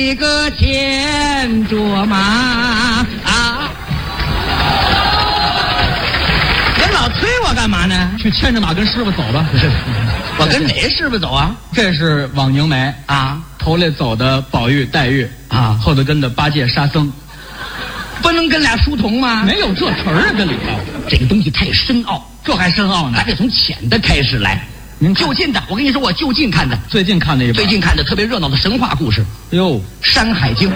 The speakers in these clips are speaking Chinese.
一个牵着马啊！人老催我干嘛呢？ 去牵着马跟师傅走吧。 我跟哪师傅走啊？ 这是枉凝眉啊， 头里走的宝玉、黛玉啊， 后头跟的八戒、沙僧。 不能跟俩书童吗？ 没有这词儿啊，这里头这个东西太深奥， 这还深奥呢。 咱得从浅的开始来。 您就近的，我跟你说，我就近看的， 最近看的一本， 最近看的特别热闹的神话故事。 哟，《 山海经》。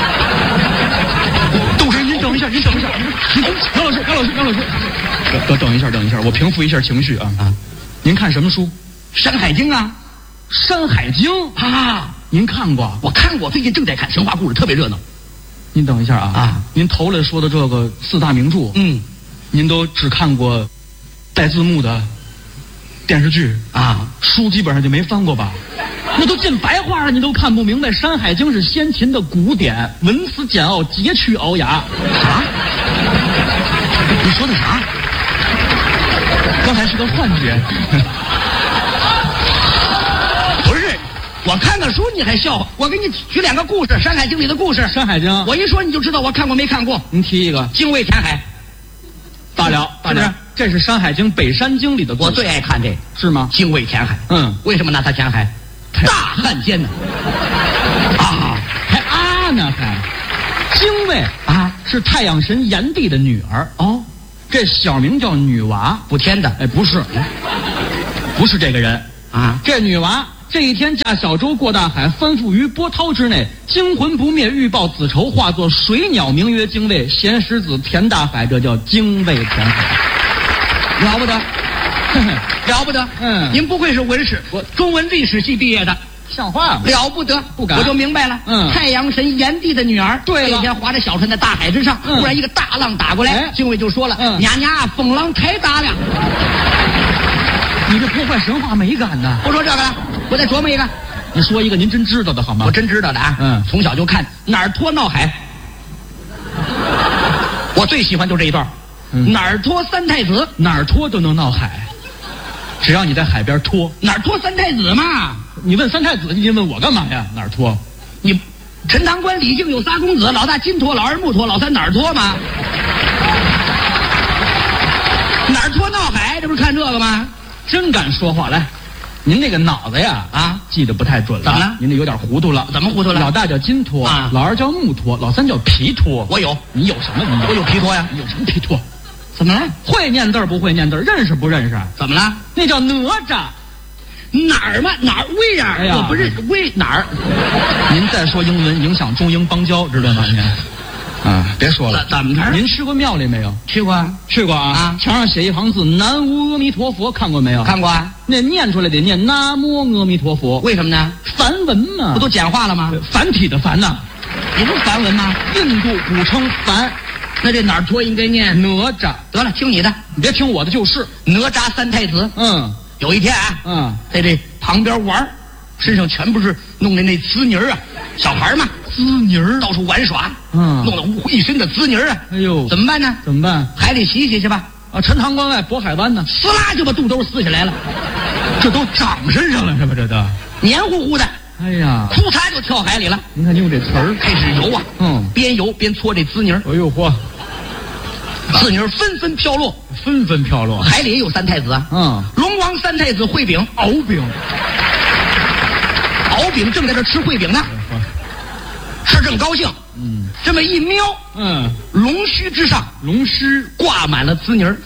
董事，您等一下，杨老师，等一下，我平复一下情绪啊。您看什么书？《 山海经》啊， 《山海经》 啊， 您看过？ 我看过，最近正在看神话故事，特别热闹。 您等一下啊，您头来说的这个四大名著，您都只看过带字幕的电视剧啊，书基本上就没翻过吧？那都进白话了，你都看不明白。《山海经》是先秦的古典，文辞简奥，佶屈聱牙。 啥？你说的啥？ 刚才是个幻觉。 不是，我看个书你还笑话？我给你举两个故事，《山海经》里的故事。 《山海经》， 我一说你就知道我看过没看过。 您提一个。 精卫填海。 大了，是不是？这是《山海经·北山经》里的故事。 我最爱看这个， 是吗？ 精卫填海。为什么拿它填海？大汉奸呢？啊， 还啊呢还？精卫啊，是太阳神炎帝的女儿哦。这小名叫女娃， 补天的。 哎，不是，不是这个人啊。 这女娃这一天驾小舟过大海，翻覆于波涛之内，惊魂不灭，欲报子仇，化作水鸟，名曰精卫，衔石子填大海，这叫精卫填海。 了不得，了不得。您不愧是文史，我中文历史系毕业的， 像话吗？ 了不得， 不敢， 我就明白了。太阳神炎帝的女儿， 对了， 那天划着小船在大海之上，突然一个大浪打过来，精卫就说了：“娘娘，风浪太大了。” 你这破坏神话美感呢？ 不说这个了，我再琢磨一个。 你说一个您真知道的好吗？ 我真知道的啊。从小就看哪儿拖闹海，我最喜欢就这一段。哪儿拖三太子， 哪儿拖都能闹海，只要你在海边拖。 哪儿拖三太子嘛？ 你问三太子，你问我干嘛呀？哪儿拖？ 你陈塘关李靖有仨公子，老大金拖，老二木拖，老三哪儿拖吗？哪儿拖闹海，这不是看这个吗？ 真敢说话，来，您那个脑子呀记得不太准了。 怎么了？ 您这有点糊涂了。 怎么糊涂了？ 老大叫金拖，老二叫木拖，老三叫皮拖。 我有， 你有什么？ 我有皮拖呀。 你有什么皮拖？ 怎么了？ 会念字不会念字，认识不认识？ 怎么了？ 那叫哪吒。 哪儿嘛？哪儿为啊？ 哎呀， 我不认识为哪儿？ 您再说英文影响中英邦交，知道吗？您别说了。 怎么着？ 您去过庙里没有？ 去过啊。 去过啊。墙上写一行字：南无阿弥陀佛，看过没有？ 看过啊。 那念出来得念南无阿弥陀佛， 为什么呢？ 梵文嘛。 不都简化了吗？ 繁体的繁呐。 你不是梵文吗？ 印度古称梵。 那这哪儿拖应该念哪吒？ 得了，听你的， 你别听我的，就是哪吒三太子。有一天在这旁边玩，身上全部是弄的那滋泥啊，小孩嘛， 滋泥到处玩耍，弄得一身的滋泥啊。 哎呦， 怎么办呢？ 怎么办？ 海里洗洗去吧。 陈塘关外渤海湾呢， 撕拉就把肚兜撕下来了， 这都长身上了是吧？这都黏糊糊的。 哎呀， 哭嚓就跳海里了。 您看你用这词儿， 开始游啊，边游边搓这滋泥。 哎呦嚯！ 滋泥纷纷飘落， 纷纷飘落。 海里也有三太子啊，龙王三太子烩饼、 敖饼， 敖饼正在这吃烩饼呢，吃正高兴。这么一瞄，龙须之上， 龙须挂满了滋泥儿。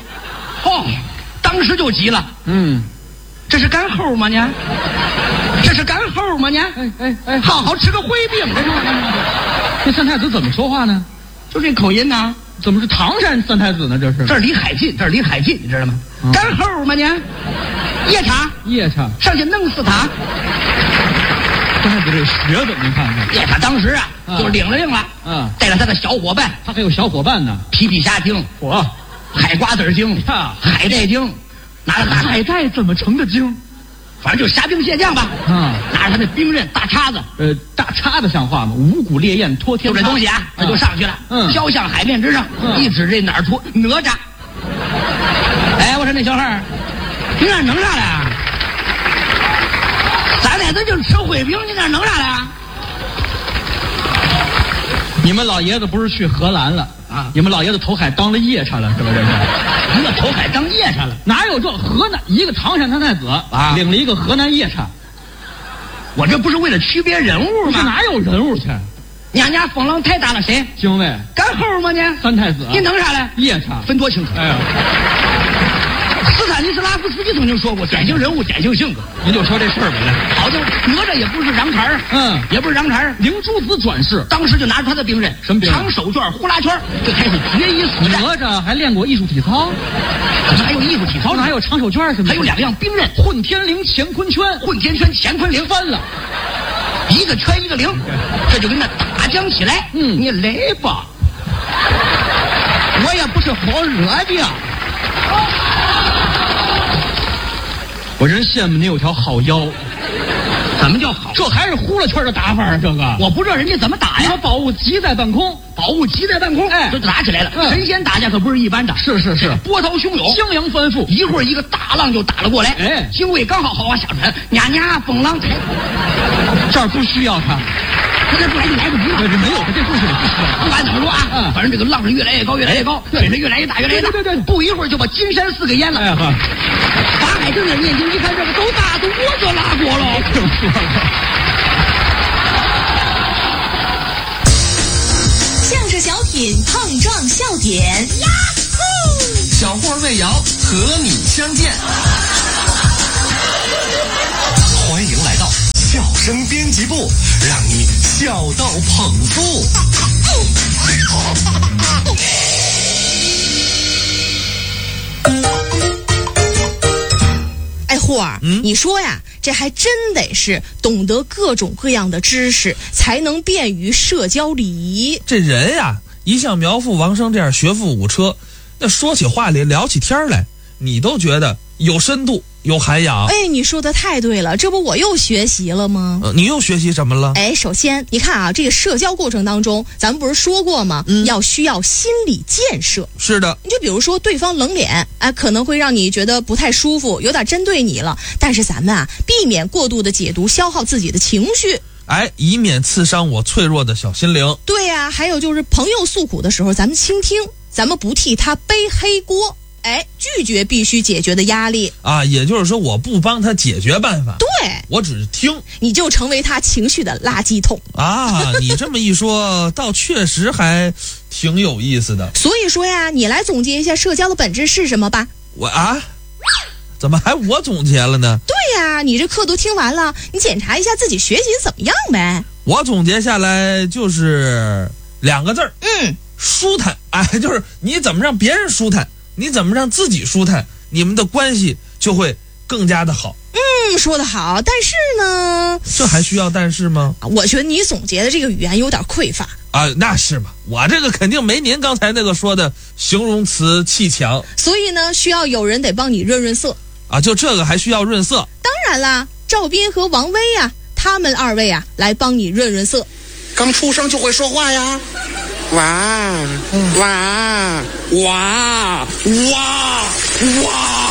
当时就急了。这是干齁吗呢？这是干齁吗呢？ 哎， 好好吃个烩饼这是。 这三太子怎么说话呢？ 就这口音呢？ 怎么是唐山三太子呢？这是这儿离海近，这儿离海近，你知道吗？干齁吗呢？夜叉， 夜叉上去弄死他。 三太子这学的，您看看。 夜叉当时就领了带着他的小伙伴， 他还有小伙伴呢， 皮皮虾精，海瓜子精，海带精，拿着大海带怎么成的精？ 反正就虾兵蟹将吧。拿着他那兵刃大叉子， 大叉子像话吗？五谷烈焰托天， 就这东西他就上去了，飘向海面之上，一指这哪儿拖哪吒。哎，我说那小孩你哪能啥了？三太子就吃烩饼，你哪能啥了？ 你们老爷子不是去荷兰了啊？你们老爷子投海当了夜叉了，是不是？ 一个投海当夜叉了？ 哪有这河南一个唐山太子啊，领了一个河南夜叉？ 我这不是为了区别人物吗？ 哪有人物去？ 娘家风浪太大了，谁？ 精卫。 干后吗呢？ 三太子。 你弄啥嘞？ 夜叉。 分多清楚。 哎呀。 斯坦尼斯拉夫斯基曾经说过，典型人物，典型性格。 您就说这事儿吧。 好的，哪吒也不是瓤茬也不是瓤茬灵珠子转世， 当时就拿出他的兵刃， 什么兵刃？ 长手绢、呼啦圈，就开始决一死战。 哪吒还练过艺术体操？ 怎么还有艺术体操？ 还有长手绢什么？ 还有2样兵刃： 混天绫、乾坤圈。 混天圈、乾坤绫翻了， 一个圈一个绫，这就跟那打将起来。你来吧，我也不是好惹的。 我真羡慕你有条好腰。 怎么叫好？ 这还是呼啦圈的打法啊！这个我不知道人家怎么打呀。 宝物急在半空， 宝物急在半空， 哎， 就打起来了。神仙打架可不是一般的， 是， 波涛汹涌， 襄阳翻覆， 一会儿一个大浪就打了过来。 哎， 精卫刚好好下船，娘风浪抬， 这儿不需要他。 他这不来就来不及了。 没有，这故事里不需要。 不管怎么说啊，反正这个浪是越来越高，越来越高，水是越来越大，越来越大。 对， 不一会儿就把金山4个淹了。 哎哈， 法海正在念经，一看这个都大，都我就拉过了。 听说了。 向着小品碰撞笑点，呀呼！ 小霍魏瑶和你相见，欢迎来到笑声编辑部，让你笑到捧腹。 哎，霍儿，你说呀，这还真得是懂得各种各样的知识，才能便于社交礼仪。 这人呀，一像苗阜、王声这样学富五车，那说起话来聊起天来，你都觉得有深度有涵养。 哎，你说的太对了，这不我又学习了吗？ 你又学习什么了？ 哎，首先你看啊，这个社交过程当中，咱们不是说过吗？需要心理建设。 是的， 你就比如说对方冷脸，哎，可能会让你觉得不太舒服，有点针对你了。但是咱们啊，避免过度的解读，消耗自己的情绪。 哎，以免刺伤我脆弱的小心灵。 对呀，还有就是朋友诉苦的时候，咱们倾听，咱们不替他背黑锅。哎，拒绝必须解决的压力啊，也就是说我不帮他解决办法， 对， 我只是听， 你就成为他情绪的垃圾桶啊。你这么一说，倒确实还挺有意思的。 所以说呀，你来总结一下社交的本质是什么吧。 我啊，怎么还我总结了呢？ 对呀，你这课都听完了，你检查一下自己学习怎么样呗。 我总结下来就是2个字儿，舒坦。哎，就是你怎么让别人舒坦，你怎么让自己舒坦，你们的关系就会更加的好。 说得好，但是呢， 这还需要但是吗？ 我觉得你总结的这个语言有点匮乏啊。那是嘛，我这个肯定没您刚才那个说的形容词气强， 所以呢，需要有人得帮你润润色啊。就这个还需要润色？ 当然啦，赵斌和王威呀，他们2位啊来帮你润润色。 刚出生就会说话呀，哇哇哇哇哇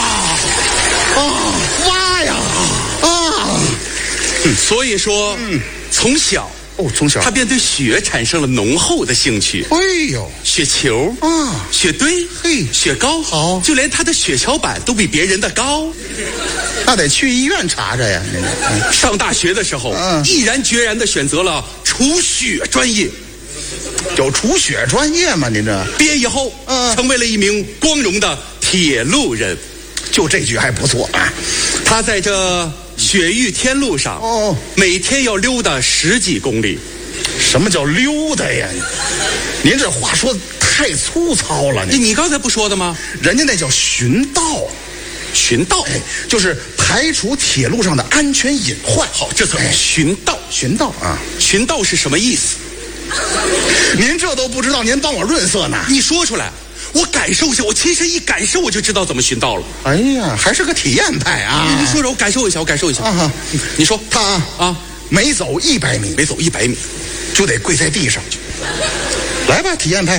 哇呀啊！ 所以说，从小他便对雪产生了浓厚的兴趣。 哎呦， 雪球啊，雪堆，雪糕， 好， 就连他的雪橇板都比别人的高。 那得去医院查查呀。 上大学的时候，毅然决然地选择了除雪专业。 有除雪专业吗？您这毕业以后，成为了一名光荣的铁路人。 就这句还不错啊。 他在这雪域天路上，每天要溜达10几公里。 什么叫溜达呀？您这话说太粗糙了。 你刚才不说的吗？ 人家那叫巡道。 巡道， 就是排除铁路上的安全隐患。 好，这叫巡道。 巡道啊， 巡道是什么意思？ 您这都不知道，您帮我润色呢？ 你说出来，我感受一下，我亲身一感受，我就知道怎么巡道了。 哎呀，还是个体验派啊！ 你说说，我感受一下，啊！你说他啊，每走100米，就得跪在地上。来吧，体验派。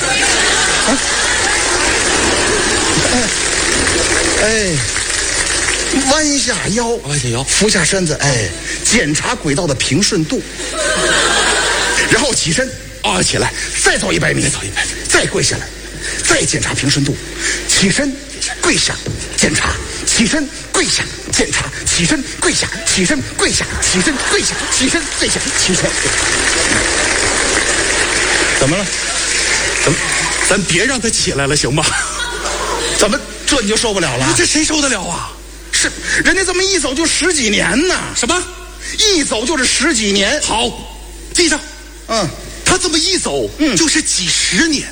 哎，弯下腰，俯下身子，哎，检查轨道的平顺度，然后起身， 啊，起来，再走100米，再走100米，再跪下来，再检查平顺度，起身，跪下，检查，起身，跪下，检查，起身，跪下，起身，跪下，起身，跪下，起身，跪下，起身。怎么了？ 咱别让他起来了，行吗？ 怎么这你就受不了了？ 这谁受得了啊？ 是人家这么一走就10几年呢。 什么？ 一走就是10几年？ 好，记上。他这么一走，就是几十年。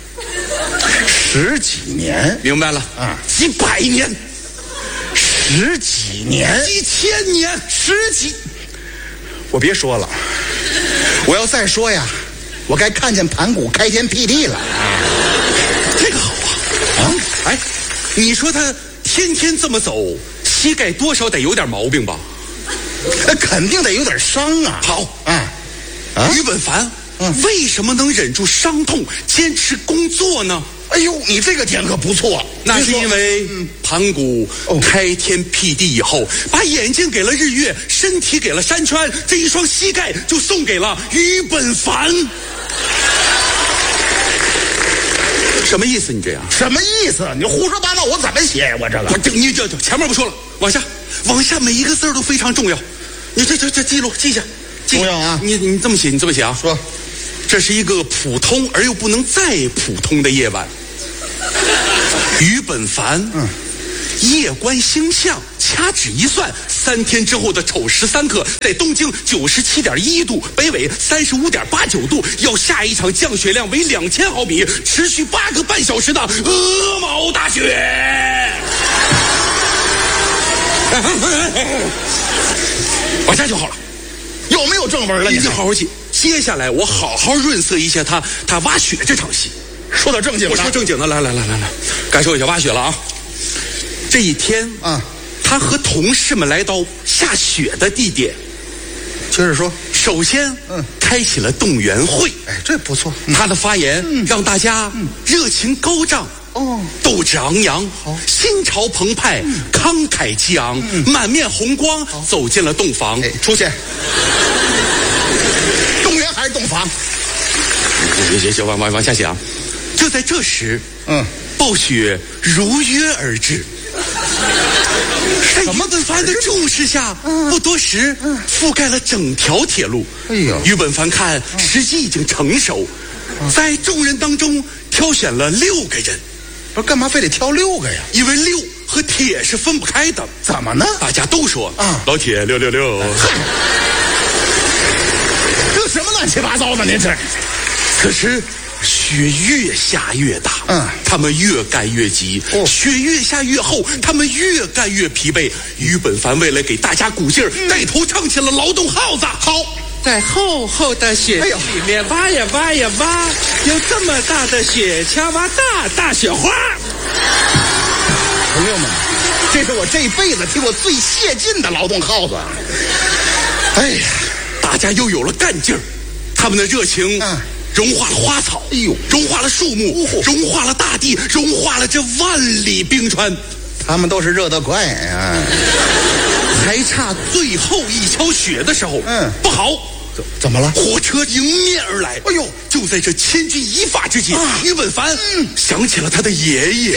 10几年？ 明白了啊？ 几百年 ？10几年？ 几千年 ？10几？我别说了，我要再说呀，我该看见盘古开天辟地了。 这个好啊！哎，你说他天天这么走，膝盖多少得有点毛病吧？ 肯定得有点伤啊。 好，于本凡，为什么能忍住伤痛，坚持工作呢？ 哎呦，你这个点可不错。 那是因为盘古开天辟地以后，把眼睛给了日月，身体给了山川，这一双膝盖就送给了于本凡。什么意思？你这样什么意思？你胡说八道，我怎么写呀？我这个， 你这前面不说了，往下每一个字都非常重要。你这记录记下， 重要啊！ 你这么写啊？ 说， 这是一个普通而又不能再普通的夜晚。于本凡，夜观星象，掐指一算，3天之后的丑时3刻，在东经97.11度，北纬35.89度，要下一场降雪量为2000毫米，持续8个半小时的鹅毛大雪。往下就好了。 有没有正文了？ 你好好记。接下来我好好润色一下他挖雪这场戏。 说点正经的， 我说正经的，来，感受一下挖雪了啊！这一天他和同事们来到下雪的地点。 接着说， 首先开启了动员会。 哎，这不错。 他的发言让大家热情高涨，斗志昂扬，心潮澎湃，慷慨激昂，满面红光，走进了洞房。 出去。动员还是洞房？ 行，往下写啊！就在这时，暴雪如约而至。在于本凡的注视下，不多时覆盖了整条铁路。 哎呦！ 于本凡看时机已经成熟，在众人当中挑选了6个人。 不是干嘛非得挑6个呀？ 因为6和铁是分不开的。 怎么呢？ 大家都说老铁666。 这什么乱七八糟的？您这。 可是雪越下越大，他们越干越急，雪越下越厚，他们越干越疲惫。于本凡为了给大家鼓劲儿，带头唱起了劳动号子。 好， 在厚厚的雪地里面挖呀挖呀挖，有这么大的雪橇挖大雪花。 朋友们，这是我这辈子听过最泄劲的劳动号子。 哎呀，大家又有了干劲儿，他们的热情融化了花草，融化了树木，融化了大地，融化了这万里冰川。 他们都是热得快呀， 还差最后一锹雪的时候，不好， 怎么了？ 火车迎面而来。哎呦！就在这千钧一发之际，于本凡想起了他的爷爷。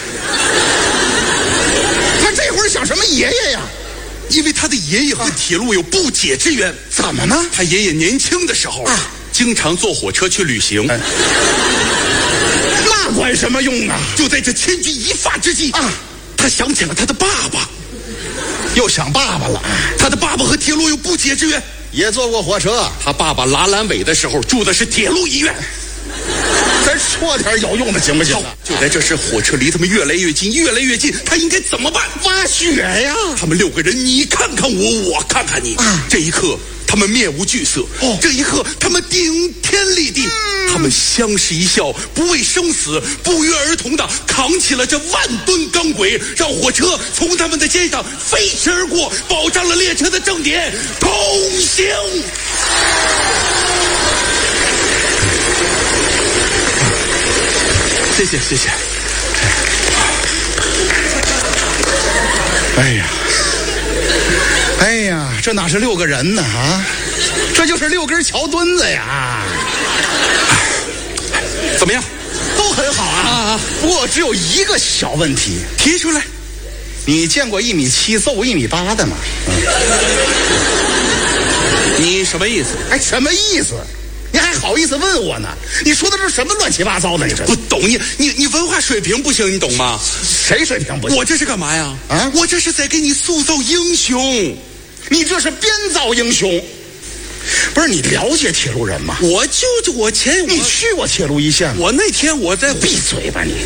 他这会儿想什么爷爷呀？ 因为他的爷爷和铁路有不解之缘。 怎么呢？ 他爷爷年轻的时候经常坐火车去旅行。 那管什么用啊？ 就在这千钧一发之际他想起了他的爸爸。 又想爸爸了。 他的爸爸和铁路有不解之缘， 也坐过火车。 他爸爸拉阑尾的时候住的是铁路医院。 咱说点有用的行不行？ 就在这时，火车离他们越来越近，越来越近，他应该怎么办？ 挖雪呀！ 他们6个人，你看看我，我看看你。这一刻，他们面无惧色。这一刻，他们顶天立地。他们相视一笑，不畏生死，不约而同地扛起了这万吨钢轨，让火车从他们的肩上飞驰而过，保障了列车的正点通行。谢谢。 哎呀，这哪是6个人呢啊？这就是6根桥墩子呀！ 怎么样？ 都很好啊。不过只有一个小问题， 提出来。 你见过1.7米揍1.8米的吗？ 你什么意思？ 哎，什么意思？你还好意思问我呢？你说的是什么乱七八糟的？你这不懂，你文化水平不行，你懂吗？ 谁水平不行？ 我这是干嘛呀？ 啊， 我这是在给你塑造英雄。 你这是编造英雄。不是你了解铁路人吗？ 你去过铁路一线吗？ 我那天我在闭嘴吧你！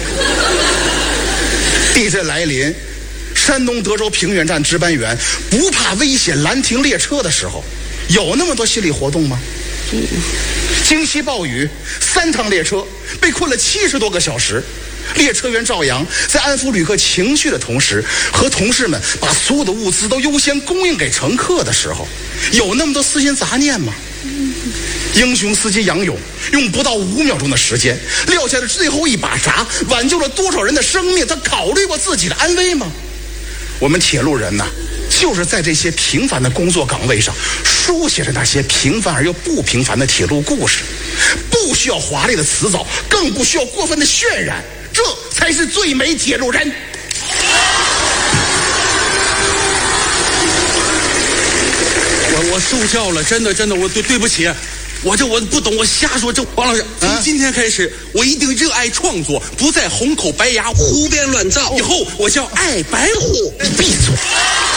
地震来临，山东德州平原站值班员不怕危险拦停列车的时候，有那么多心理活动吗？京西暴雨，3趟列车被困了70多个小时，列车员赵阳在安抚旅客情绪的同时，和同事们把所有的物资都优先供应给乘客的时候，有那么多私心杂念吗？英雄司机杨勇用不到5秒钟的时间撂下了最后一把闸，挽救了多少人的生命？他考虑过自己的安危吗？我们铁路人呐，就是在这些平凡的工作岗位上书写着那些平凡而又不平凡的铁路故事，不需要华丽的辞藻，更不需要过分的渲染，这才是最美铁路人。 我受教了，真的，我对不起，我不懂，我瞎说。王老师，从今天开始，我一定热爱创作，不再红口白牙、胡编乱造。以后我叫爱白虎。 闭嘴。